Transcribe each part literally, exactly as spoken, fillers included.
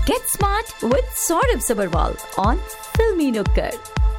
Get smart with Saurabh Sabharwal on Filmy Nukkad.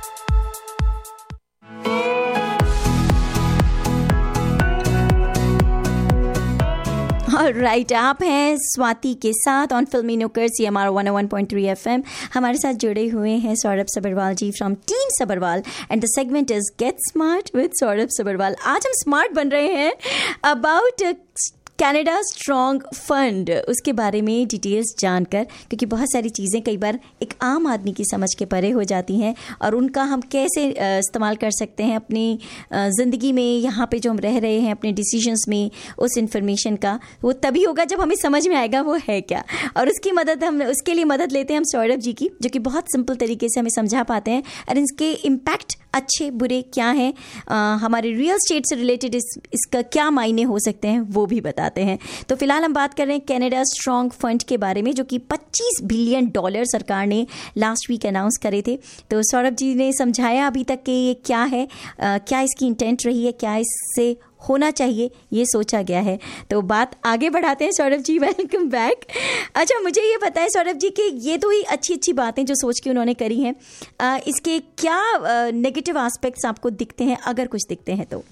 Right right, आप हैं स्वाति के साथ ऑन फिल्मी नुक्कड़ सी एम आर वन ओ one point three F M. हमारे साथ जुड़े हुए हैं सौरभ सबरवाल जी from team Sabharwal and the segment is get smart with Saurabh Sabharwal. आज हम स्मार्ट बन रहे हैं अबाउट कनाडा स्ट्रॉन्ग फंड, उसके बारे में डिटेल्स जानकर, क्योंकि बहुत सारी चीज़ें कई बार एक आम आदमी की समझ के परे हो जाती हैं और उनका हम कैसे इस्तेमाल कर सकते हैं अपनी ज़िंदगी में, यहाँ पे जो हम रह रहे हैं, अपने डिसीजंस में. उस इन्फॉर्मेशन का वो तभी होगा जब हमें समझ में आएगा वो है क्या, और उसकी मदद हम उसके लिए मदद लेते हैं हम सौरभ जी की, जो कि बहुत सिंपल तरीके से हमें समझा पाते हैं और इसके इम्पैक्ट अच्छे बुरे क्या हैं, हमारे रियल स्टेट से रिलेटेड इस, इसका क्या मायने हो सकते हैं वो भी बताते हैं. तो फिलहाल हम बात कर रहे हैं कनाडा स्ट्रॉन्ग फंड के बारे में, जो कि पच्चीस बिलियन डॉलर सरकार ने लास्ट वीक अनाउंस करे थे. तो सौरभ जी ने समझाया अभी तक कि ये क्या है, आ, क्या इसकी इंटेंट रही है, क्या इससे होना चाहिए ये सोचा गया है. तो बात आगे बढ़ाते हैं. Saurabh ji welcome back. अच्छा, मुझे ये बताएं सौरभ जी कि ये तो ही अच्छी अच्छी बातें जो सोच के उन्होंने करी हैं, आ, इसके क्या नेगेटिव एस्पेक्ट्स आपको दिखते हैं, अगर कुछ दिखते हैं तो?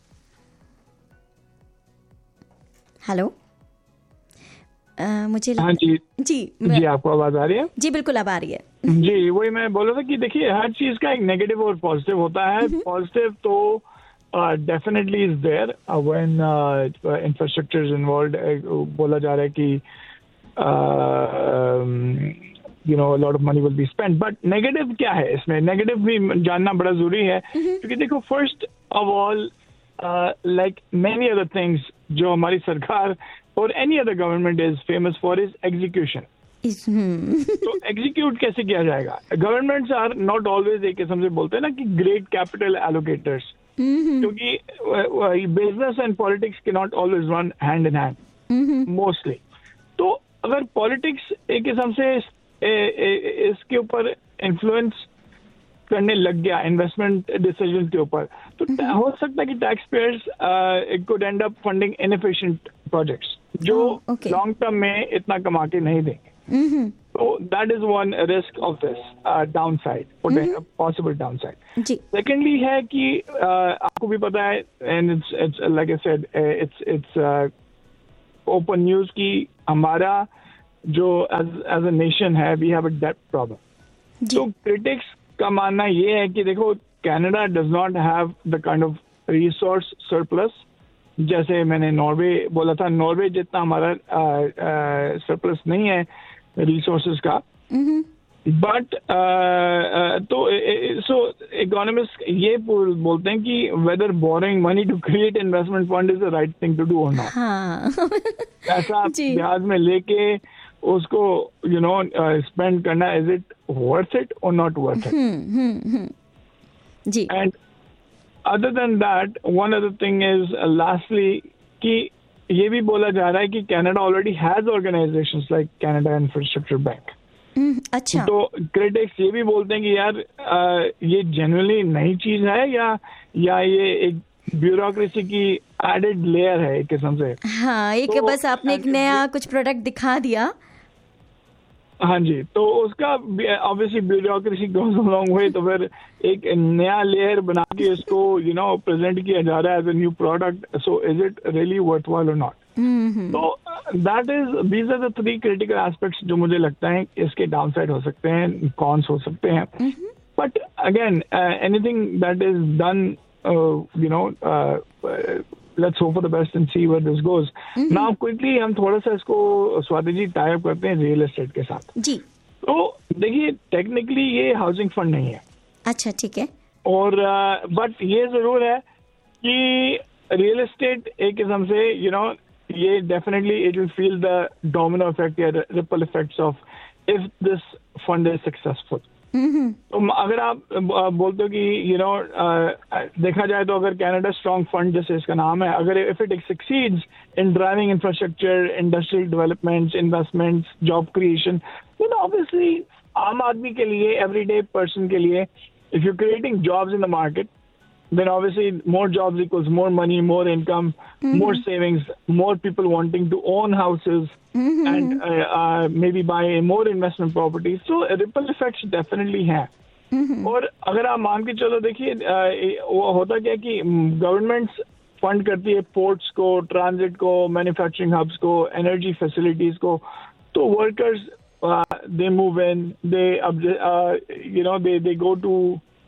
हेलो, मुझे हाँ जी जी जी आपको आवाज आ रही है? जी बिल्कुल अब आ रही है. जी वही मैं बोल रहा था कि देखिए हर चीज का एक नेगेटिव और पॉजिटिव होता है. पॉजिटिव तो definitely is there when infrastructure is involved. बोला जा रहा है कि you know lot of money will be spent, but negative क्या है इसमें? नेगेटिव भी जानना बड़ा जरूरी है, क्योंकि देखो first of all like many other things जो हमारी सरकार और any other government is famous for is execution. तो एग्जीक्यूट कैसे किया जाएगा? गवर्नमेंट्स आर नॉट ऑलवेज, एक किस्म से बोलते हैं ना कि ग्रेट कैपिटल एलोकेटर्स, क्योंकि बिजनेस एंड पॉलिटिक्स के not always run hand in hand mostly. तो अगर पॉलिटिक्स एक किस्म से इसके ऊपर इन्फ्लुएंस करने लग गया इन्वेस्टमेंट डिसीजन के ऊपर, तो हो सकता है कि tax payers could and up funding inefficient projects जो लॉन्ग टर्म में इतना कमा के नहीं देंगे. तो that is one risk of this down side, possible down side. Secondly है कि uh, आपको भी पता है, and it's it's like I said, it's it's open news की हमारा जो एज एज अ नेशन है, we have a date problem. तो क्रिटिक्स का मानना ये है कि देखो Canada does not have the kind of resource surplus. जैसे मैंने नॉर्वे बोला था, नॉर्वे जितना हमारा सरप्लस नहीं है रिसोर्सेज का, बट तो सो इकोनॉमिस्ट ये बोलते हैं कि weather boring money to create investment fund is the right thing to do और नॉट. ऐसा ब्याज में लेके उसको यू नो स्पेंड करना, इज इट वर्थ इट और not worth it? Ji. And other than that one other thing is lastly कि ये भी बोला जा रहा है कि Canada already has organisations like Canada infrastructure bank. अच्छा. तो क्रिटिक्स ये भी बोलते हैं कि यार आ, ये जेन्युइनली नई चीज है या या ये एक ब्यूरोक्रेसी की एडेड लेयर है एक किस्म से. हाँ, एक तो, बस आपने एक नया कुछ प्रोडक्ट दिखा दिया. हाँ जी, तो उसका ऑब्वियसली ब्यूरोक्रेसी गोज अलोंग हुए, तो फिर एक नया लेयर बना के इसको यू नो प्रेजेंट किया जा रहा है as a new product. So is it really worthwhile और नॉट? तो that is these are the three critical aspects जो मुझे लगता है इसके डाउन साइड हो सकते हैं, कॉन्स हो सकते हैं. But again anything that is done you know let's hope for the best and see where this goes. Mm-hmm. Now quickly हम थोड़ा सा इसको स्वाति जी टाई अप करते हैं रियल एस्टेट के साथ. जी. तो देखिए टेक्निकली ये हाउसिंग फंड नहीं है. अच्छा, ठीक है. और बट uh, ये जरूर है कि रियल एस्टेट एक किस्म से यू नो ये definitely it will feel the domino effect या ripple effects of if this fund is successful. तो अगर आप बोलते हो कि यू नो देखा जाए तो अगर कनाडा स्ट्रॉन्ग फंड जैसे इसका नाम है, अगर if it succeeds in driving infrastructure, industrial developments, investments, job creation, you know obviously आम आदमी के लिए, एवरीडे पर्सन के लिए, if you creating jobs in the market, then obviously more jobs equals more money, more income, mm-hmm. more savings, more people wanting to own houses, mm-hmm. and uh, uh, maybe buy more investment properties. So ripple effects definitely हैं. Mm-hmm. और अगर आप मान के चलो देखिए वो होता क्या कि गवर्नमेंट्स फंड करती है पोर्ट्स को, ट्रांजिट को, मैन्युफैक्चरिंग हब्स को, एनर्जी फैसिलिटीज को, तो workers they move in, they you know they they go to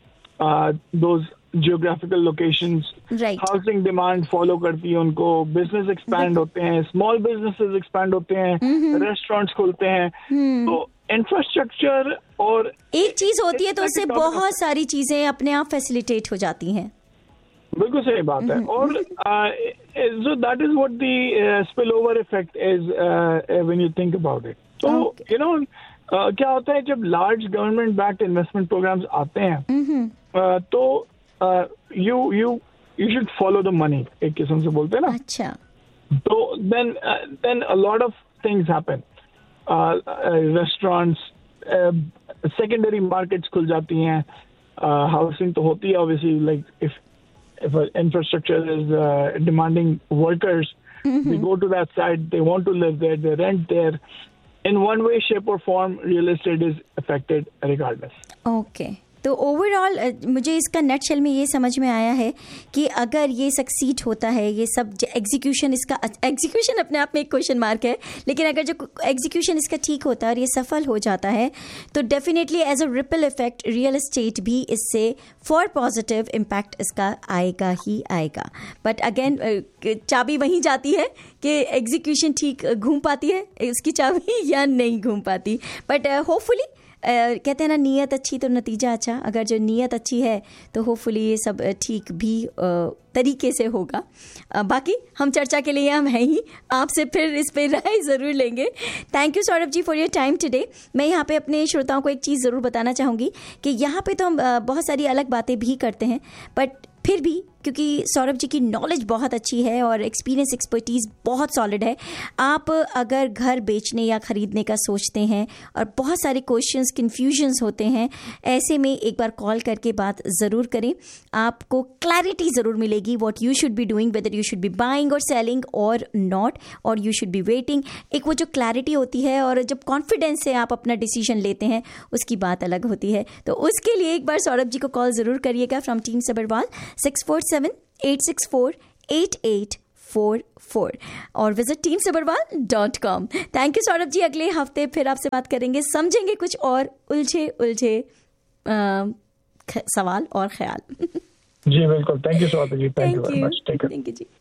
those geographical locations, housing demand follow करती है उनको, बिजनेस एक्सपैंड होते हैं, स्मॉल बिजनेसेस एक्सपैंड होते हैं, रेस्टोरेंट्स खुलते हैं, तो इंफ्रास्ट्रक्चर और एक चीज होती है तो उससे बहुत सारी चीजें अपने आप फैसिलिटेट हो जाती हैं. बिल्कुल सही बात है. और so that is what the spill over effect is when you think about it. तो यू नो क्या होता है जब large government backed investment programmes आते हैं uh, तो you you you should follow the money, एक किस्म से बोलते हैं ना. अच्छा. तो then then a lot of things happen. Restaurants, secondary markets खुल जाती हैं, हाउसिंग तो होती है obviously, like if if an infrastructure is uh, demanding workers, mm-hmm. they go to that site, they want to live there, they rent there. In one way, shape or form, real estate is affected regardless. Okay. तो overall मुझे इसका nutshell में ये समझ में आया है कि अगर ये सक्सीड होता है, ये सब एग्जीक्यूशन, इसका एग्जीक्यूशन अपने आप में एक क्वेश्चन मार्क है, लेकिन अगर जो एग्जीक्यूशन इसका ठीक होता है और ये सफल हो जाता है तो definitely as a ripple effect real estate भी इससे फॉर पॉजिटिव इम्पैक्ट इसका आएगा ही आएगा. बट अगेन चाबी वहीं जाती है कि एग्जीक्यूशन ठीक घूम पाती है इसकी चाबी या नहीं घूम पाती. बट होपफुली Uh, कहते हैं ना, नीयत अच्छी तो नतीजा अच्छा. अगर जो नीयत अच्छी है तो होपफुली ये सब ठीक भी uh, तरीके से होगा. uh, बाकी हम चर्चा के लिए हम हैं ही, आपसे फिर इस पे राय ज़रूर लेंगे. Thank you Saurabh ji for your time today. मैं यहाँ पे अपने श्रोताओं को एक चीज़ ज़रूर बताना चाहूँगी कि यहाँ पे तो हम uh, बहुत सारी अलग बातें भी करते हैं, बट फिर भी क्योंकि सौरभ जी की नॉलेज बहुत अच्छी है और एक्सपीरियंस एक्सपर्टीज़ बहुत सॉलिड है, आप अगर घर बेचने या ख़रीदने का सोचते हैं और बहुत सारे क्वेश्चंस कन्फ्यूजन्स होते हैं, ऐसे में एक बार कॉल करके बात ज़रूर करें. आपको क्लैरिटी ज़रूर मिलेगी what you should be doing, whether you should be buying और सेलिंग और नॉट, और यू शुड बी वेटिंग. एक वो जो क्लैरिटी होती है और जब कॉन्फिडेंस से आप अपना डिसीजन लेते हैं उसकी बात अलग होती है. तो उसके लिए एक बार सौरभ जी को कॉल ज़रूर करिएगा from team Sabharwal six four seven eight six four eight eight four four और visit team Sabharwal dot com. Thank you Saurabh ji. अगले हफ्ते फिर आपसे बात करेंगे, समझेंगे कुछ और उलझे उलझे आ, सवाल और ख्याल. जी बिल्कुल. Thank you Saurabh ji. Thank you very much. Thank you ji.